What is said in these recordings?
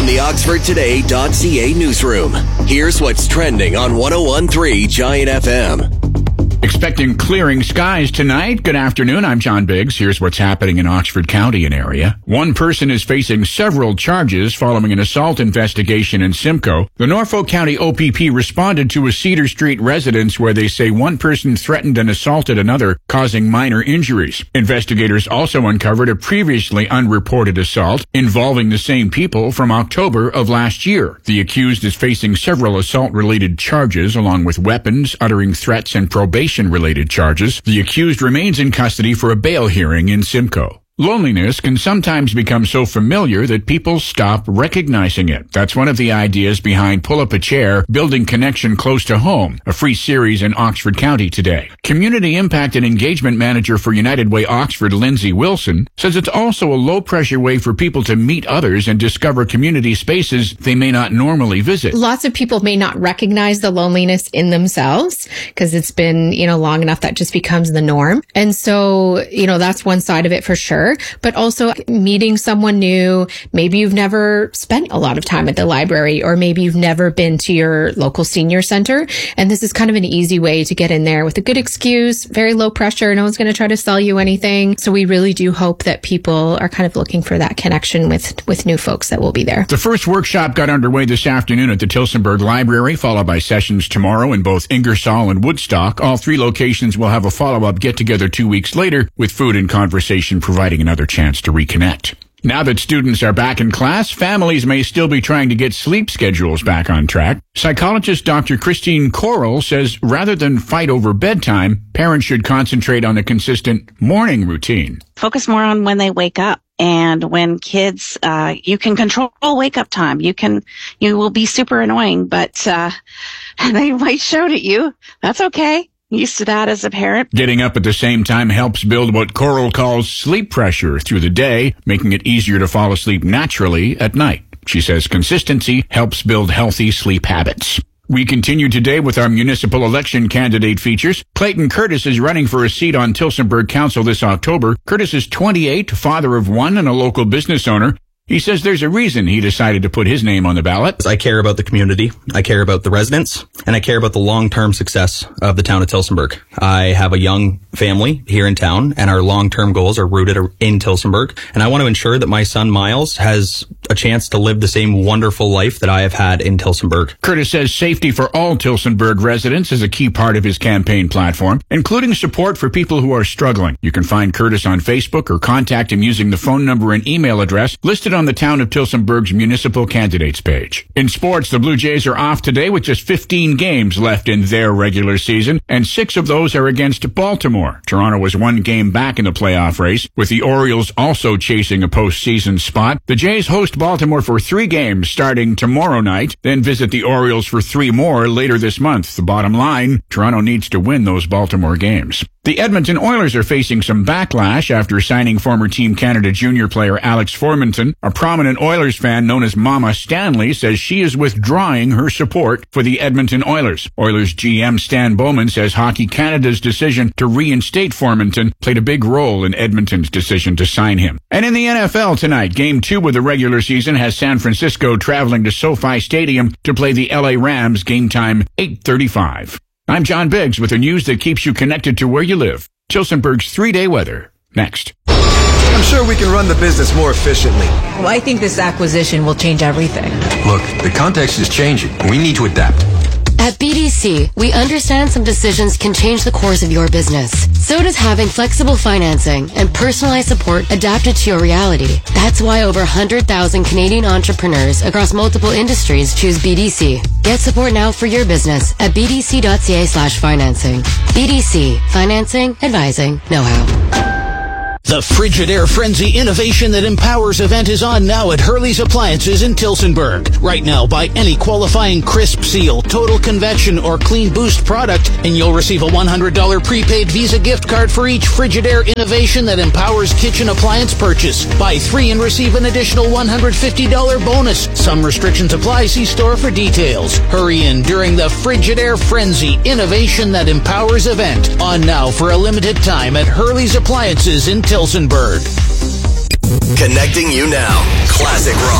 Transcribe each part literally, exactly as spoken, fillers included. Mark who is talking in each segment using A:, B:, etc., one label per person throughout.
A: the Oxford Today dot C A newsroom, here's what's trending on one oh one point three Giant F M.
B: Expecting clearing skies tonight. Good afternoon. I'm John Biggs. Here's what's happening in Oxford County and area. One person is facing several charges following an assault investigation in Simcoe. The Norfolk County O P P responded to a Cedar Street residence where they say one person threatened and assaulted another, causing minor injuries. Investigators also uncovered a previously unreported assault involving the same people from October of last year. The accused is facing several assault-related charges along with weapons, uttering threats, and probation related charges. The accused remains in custody for a bail hearing in Simcoe. Loneliness can sometimes become so familiar that people stop recognizing it. That's one of the ideas behind Pull Up a Chair, Building Connection Close to Home, a free series in Oxford County today. Community Impact and Engagement Manager for United Way Oxford, Lindsay Wilson, says it's also a low-pressure way for people to meet others and discover community spaces they may not normally visit.
C: Lots of people may not recognize the loneliness in themselves because it's been, you know, long enough that just becomes the norm. And so, you know, that's one side of it for sure. But also meeting someone new. Maybe you've never spent a lot of time at the library, or maybe you've never been to your local senior center. And this is kind of an easy way to get in there with a good excuse, very low pressure. No one's going to try to sell you anything. So we really do hope that people are kind of looking for that connection with, with new folks that will be there.
B: The first workshop got underway this afternoon at the Tillsonburg Library, followed by sessions tomorrow in both Ingersoll and Woodstock. All three locations will have a follow-up get-together two weeks later, with food and conversation providing another chance to reconnect. Now that students are back in class, families may still be trying to get sleep schedules back on track. Psychologist Doctor Christine Correll says rather than fight over bedtime, parents should concentrate on a consistent morning routine.
D: Focus more on when they wake up. And when kids, uh, you can control wake up time. You can, you will be super annoying, but, uh, they might shout at you. That's okay. Used to that as a parent.
B: Getting up at the same time helps build what Coral calls sleep pressure through the day, making it easier to fall asleep naturally at night. She says consistency helps build healthy sleep habits. We continue today with our municipal election candidate features. Clayton Curtis is running for a seat on Tillsonburg Council this October. Curtis is twenty-eight, father of one, and a local business owner. He says there's a reason he decided to put his name on the ballot.
E: I care about the community, I care about the residents, and I care about the long-term success of the town of Tillsonburg. I have a young family here in town, and our long-term goals are rooted in Tillsonburg, and I want to ensure that my son Miles has a chance to live the same wonderful life that I have had in Tillsonburg.
B: Curtis says safety for all Tillsonburg residents is a key part of his campaign platform, including support for people who are struggling. You can find Curtis on Facebook or contact him using the phone number and email address listed on the town of Tillsonburg's municipal candidates page. In sports, the Blue Jays are off today with just fifteen games left in their regular season, and six of those are against Baltimore. Toronto was one game back in the playoff race, with the Orioles also chasing a postseason spot. The Jays host Baltimore for three games starting tomorrow night, then visit the Orioles for three more later this month. The bottom line, Toronto needs to win those Baltimore games. The Edmonton Oilers are facing some backlash after signing former Team Canada junior player Alex Formanton. A prominent Oilers fan known as Mama Stanley says she is withdrawing her support for the Edmonton Oilers. Oilers G M Stan Bowman says Hockey Canada's decision to reinstate Formanton played a big role in Edmonton's decision to sign him. And in the N F L tonight, Game two of the regular season has San Francisco traveling to SoFi Stadium to play the L A Rams. Game time eight thirty-five. I'm John Biggs with the news that keeps you connected to where you live. Tillsonburg's three-day weather. Next.
F: I'm sure we can run the business more efficiently.
G: Well, I think this acquisition will change everything.
F: Look, the context is changing. We need to adapt.
H: At B D C, we understand some decisions can change the course of your business. So does having flexible financing and personalized support adapted to your reality. That's why over one hundred thousand Canadian entrepreneurs across multiple industries choose B D C. Get support now for your business at bdc.ca slash financing. B D C. Financing, advising, know-how.
I: The Frigidaire Frenzy innovation that empowers event is on now at Hurley's Appliances in Tillsonburg. Right now, buy any qualifying Crisp Seal, Total Convection, or Clean Boost product, and you'll receive a one hundred dollars prepaid Visa gift card for each Frigidaire innovation that empowers kitchen appliance purchase. Buy three and receive an additional one hundred fifty dollars bonus. Some restrictions apply. See store for details. Hurry in during the Frigidaire Frenzy innovation that empowers event. On now for a limited time at Hurley's Appliances in Tillsonburg.
A: Connecting you now. Classic rock.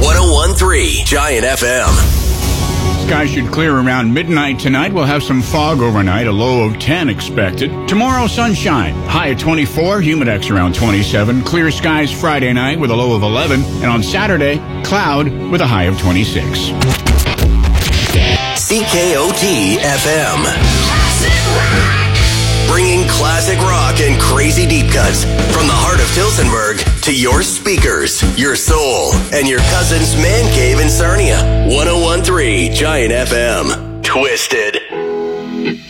A: one oh one point three Giant F M.
B: Skies should clear around midnight tonight. We'll have some fog overnight, a low of ten expected. Tomorrow, sunshine, high of twenty-four, humidex around twenty-seven. Clear skies Friday night with a low of eleven. And on Saturday, cloud with a high of twenty-six.
A: C K O T F M. Bringing classic rock and crazy deep cuts from the heart of Tillsonburg to your speakers, your soul, and your cousin's man cave in Sarnia. one oh one point three Giant F M. Twisted.